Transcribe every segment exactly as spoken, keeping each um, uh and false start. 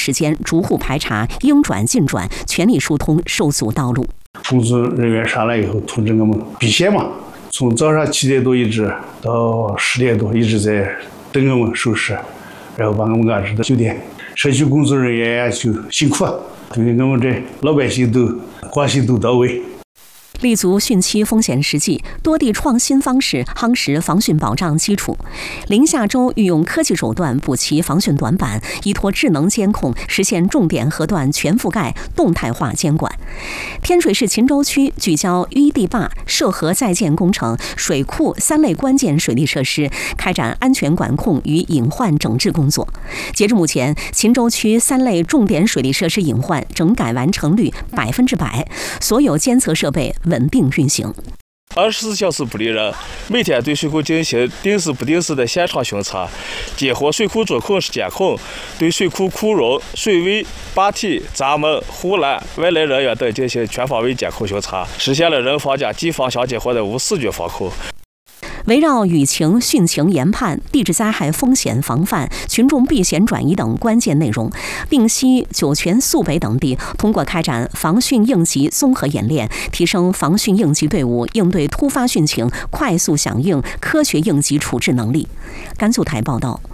时间，逐户排查，应转尽转，全力疏通受阻道路。 工作人员上来以后，通知我们避险嘛，从早上七点多一直到十点多，一直在等我们收拾，然后把我们安置到酒店。社区工作人员呀就辛苦啊，对我们这老百姓都关心都到位。 立足汛期风险实际，多地创新方式夯实防汛保障基础。临夏州运用科技手段补齐防汛短板，依托智能监控实现重点河段全覆盖、动态化监管。天水市秦州区聚焦淤地坝、涉河在建工程、水库三类关键水利设施，开展安全管控与隐患整治工作。截至目前，秦州区三类重点水利设施隐患整改完成率百分之百，所有监测设备稳定运行。 二十四小时不离人，每天对水库进行定时不定时的现场巡测，结合水库主控室监控，对水库库容、水位、坝体、闸门、护栏、外来人员等进行全方位监控巡查，实现了人防加地防相结合的无死角防控。 围绕雨情、汛情研判、地质灾害风险防范、群众避险转移等关键内容，并西、酒泉、肃北等地通过开展防汛应急综合演练，提升防汛应急队伍应对突发汛情快速响应、科学应急处置能力。甘肃台报道。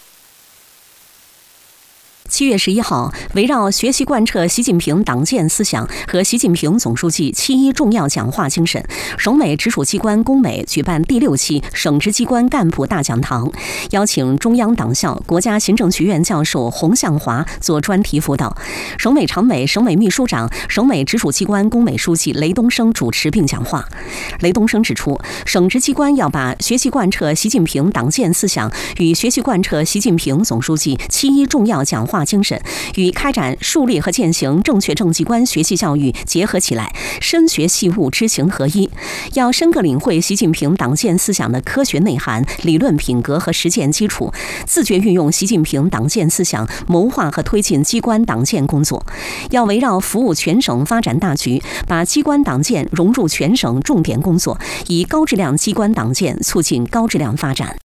七月十一号，围绕学习贯彻习近平党建思想和习近平总书记七一重要讲话精神，省委直属机关工委举办第六期省直机关干部大讲堂，邀请中央党校、国家行政学院教授洪向华做专题辅导，省委常委、省委秘书长、省委直属机关工委书记雷东升主持并讲话。雷东升指出，省直机关要把学习贯彻习近平党建思想与学习贯彻习近平总书记七一重要讲话精神与开展树立和践行正确政绩观学习教育结合起来，深学细悟，知行合一。要深刻领会习近平党建思想的科学内涵、理论品格和实践基础，自觉运用习近平党建思想，谋划和推进机关党建工作。要围绕服务全省发展大局，把机关党建融入全省重点工作，以高质量机关党建促进高质量发展。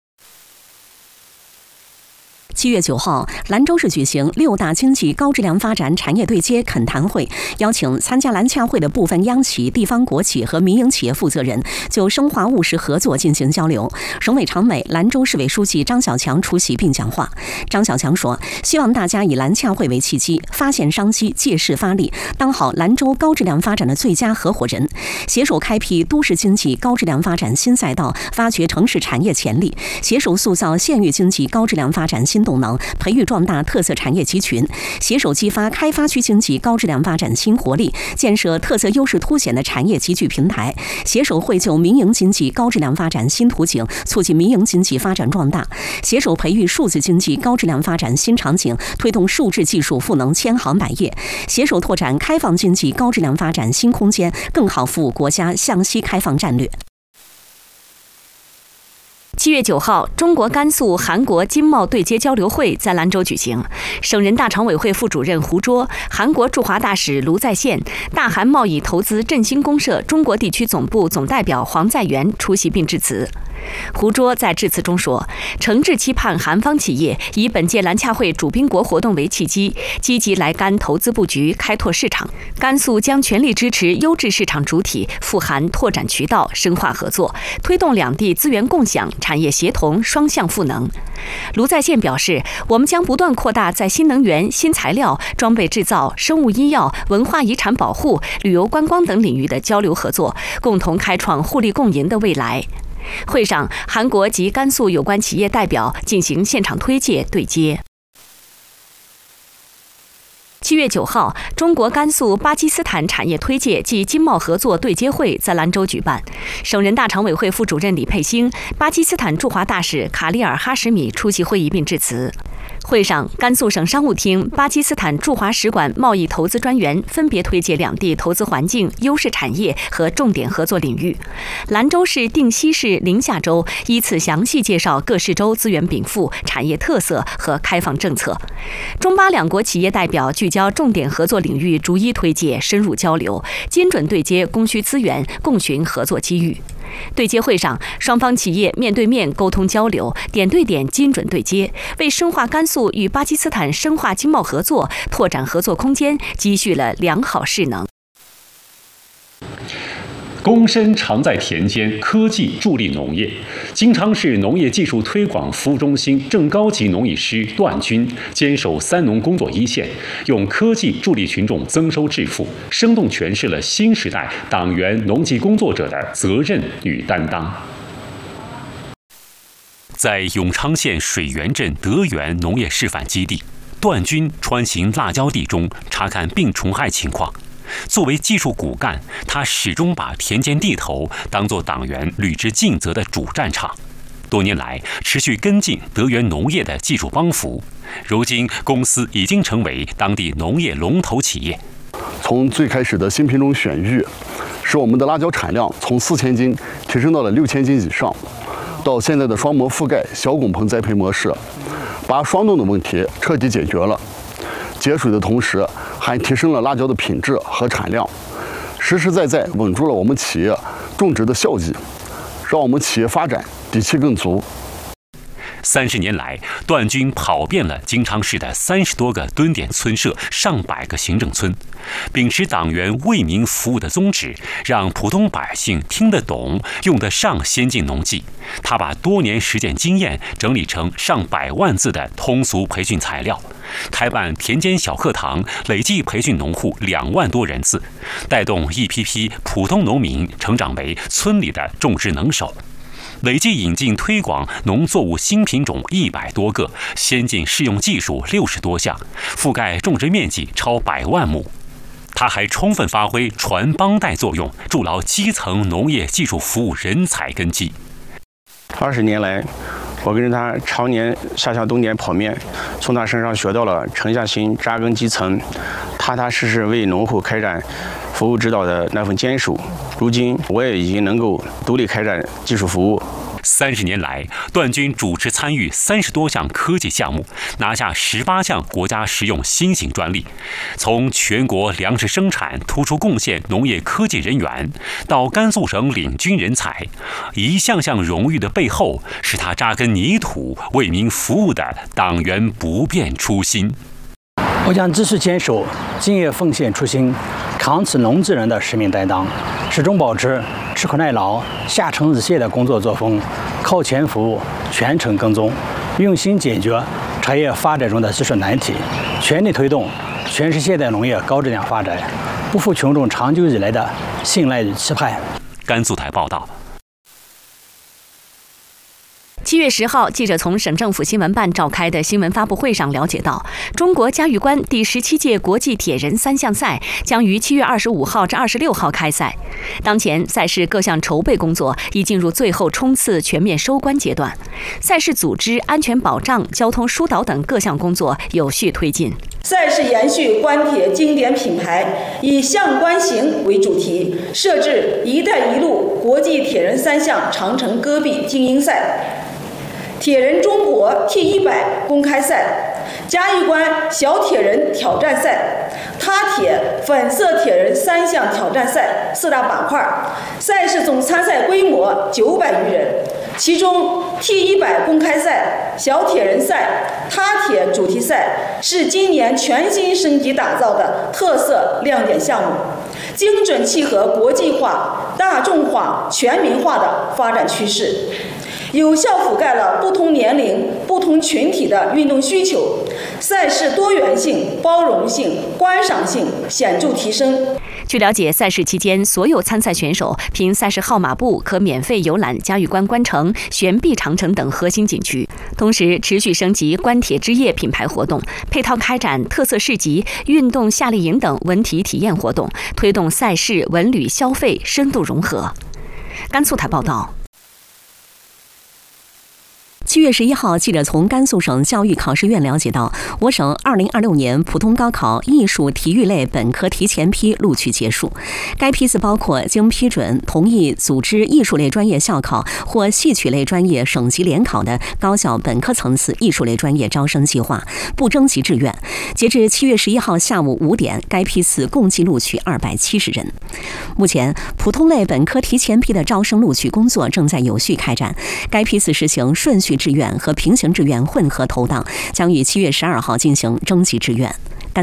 七月九号，兰州市举行六大经济高质量发展产业对接恳谈会，邀请参加兰洽会的部分央企、地方国企和民营企业负责人就深化务实合作进行交流。省委常委、兰州市委书记张小强出席并讲话。张小强说，希望大家以兰洽会为契机，发现商机，借势发力，当好兰州高质量发展的最佳合伙人，携手开辟都市经济高质量发展新赛道，发掘城市产业潜力，携手塑造县域经济高质量发展新动能，培育壮大特色产业集群，携手激发开发区经济高质量发展新活力，建设特色优势凸显的产业集聚平台，携手绘就民营经济高质量发展新图景，促进民营经济发展壮大，携手培育数字经济高质量发展新场景，推动数字技术赋能千行百业，携手拓展开放经济高质量发展新空间，更好服务国家向西开放战略。 七月九号，中国甘肃韩国经贸对接交流会在兰州举行。省人大常委会副主任胡卓、韩国驻华大使卢在宪、大韩贸易投资振兴公社中国地区总部总代表黄在元出席并致辞。胡卓在致辞中说，诚挚期盼韩方企业以本届兰洽会主宾国活动为契机，积极来甘投资布局，开拓市场。甘肃将全力支持优质市场主体赴韩拓展渠道，深化合作，推动两地资源共享、产业协同双向赋能。卢在宪表示，我们将不断扩大在新能源、新材料、装备制造、生物医药、文化遗产保护、旅游观光等领域的交流合作，共同开创互利共赢的未来。会上，韩国及甘肃有关企业代表进行现场推介对接。七月九号，中国甘肃巴基斯坦产业推介暨经贸合作对接会在兰州举办。省人大常委会副主任李佩兴、巴基斯坦驻华大使卡利尔哈什米出席会议并致辞。会上，甘肃省商务厅、巴基斯坦驻华使馆贸易投资专员分别推介两地投资环境、优势产业和重点合作领域。兰州市、定西市、临夏州依次详细介绍各市州资源禀赋、产业特色和开放政策。中巴两国企业代表聚焦重点合作领域，逐一推介，深入交流，精准对接供需资源，共寻合作机遇。 对接会上，双方企业面对面沟通交流，点对点精准对接，为深化甘肃与巴基斯坦深化经贸合作、拓展合作空间积蓄了良好势能。 躬身常在田间，科技助力农业。金昌市农业技术推广服务中心正高级农艺师段军坚守三农工作一线，用科技助力群众增收致富，生动诠释了新时代党员农技工作者的责任与担当。在永昌县水源镇德源农业示范基地，段军穿行辣椒地中，查看病虫害情况。作为技术骨干，他始终把田间地头当作党员履职尽责的主战场。多年来，持续跟进德源农业的技术帮扶，如今公司已经成为当地农业龙头企业。 从最开始的新品种选育，使我们的辣椒产量从四千斤提升到了六千斤以上，到现在的双膜覆盖、小拱棚栽培模式，把霜冻的问题彻底解决了。节水的同时，还提升了辣椒的品质和产量，实实在在稳住了我们企业种植的效益，让我们企业发展底气更足。 三十年来，段军跑遍了金昌市的三十多个蹲点村社、上百个行政村，秉持党员为民服务的宗旨，让普通百姓听得懂、用得上先进农技。他把多年实践经验整理成上百万字的通俗培训材料，开办田间小课堂，累计培训农户两万多人次，带动一批批普通农民成长为村里的种植能手。累计引进推广农作物新品种一百多个，先进适用技术六十多项，覆盖种植面积超百万亩。他还充分发挥传帮带作用，筑牢基层农业技术服务人才根基。 二十年来，我跟着他常年夏夏冬年跑面，从他身上学到了沉下心扎根基层、踏踏实实为农户开展服务指导的那份坚守。如今，我也已经能够独立开展技术服务。 三十年来，段军主持参与三十多项科技项目，拿下十八项国家实用新型专利。从全国粮食生产突出贡献农业科技人员，到甘肃省领军人才，一项项荣誉的背后，是他扎根泥土、为民服务的党员不变初心。 我将继续坚守敬业奉献初心，扛起农技人的使命担当，始终保持吃苦耐劳、下沉日懈的工作作风，靠前服务、全程跟踪，用心解决产业发展中的技术难题，全力推动全市现代农业高质量发展，不负群众长久以来的信赖与期盼。 甘肃台报道。 七月十号，记者从省政府新闻办召开的新闻发布会上了解到，中国嘉峪关第十七届国际铁人三项赛将于七月二十五号至二十六号开赛。当前，赛事各项筹备工作已进入最后冲刺全面收官阶段，赛事组织、安全保障、交通疏导等各项工作有序推进。 赛事延续关铁经典品牌，以向关行为主题，设置“一带一路”国际铁人三项长城戈壁精英赛、铁人中国 T 一百公开赛、嘉峪关小铁人挑战赛、他铁粉色铁人三项挑战赛四大板块，赛事总参赛规模九百余人。其中 T 一百公开赛、小铁人赛、他铁主题赛是今年全新升级打造的特色亮点项目，精准契合国际化、大众化、全民化的发展趋势，有效覆盖了不同年龄、不同群体的运动需求，赛事多元性、包容性、观赏性显著提升。 据了解，赛事期间，所有参赛选手凭赛事号码布可免费游览嘉峪关关城、悬臂长城等核心景区，同时持续升级关铁之夜品牌活动，配套开展特色市集、运动夏令营等文体体验活动，推动赛事文旅消费深度融合。甘肃台报道。 七月十一号，记者从甘肃省教育考试院了解到，我省二零二六年普通高考艺术体育类本科提前批录取结束。该批次包括经批准同意组织艺术类专业校考或戏曲类专业省级联考的高校本科层次艺术类专业招生计划，不征集志愿。截至七月十一号下午五点，该批次共计录取二百七十人。目前，普通类本科提前批的招生录取工作正在有序开展。该批次实行顺序志愿和平行志愿混合投档，将于七月十二号进行征集志愿。